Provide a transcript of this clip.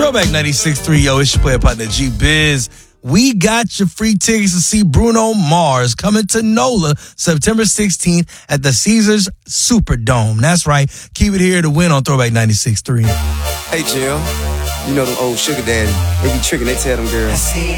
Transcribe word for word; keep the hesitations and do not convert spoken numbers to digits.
Throwback ninety-six point three, yo, it's your player partner, G-Biz. We got your free tickets to see Bruno Mars coming to NOLA September sixteenth at the Caesars Superdome. That's right. Keep it here to win on Throwback ninety-six point three. Hey, Jill. You know them old sugar daddy. They be tricking, they tell them girls,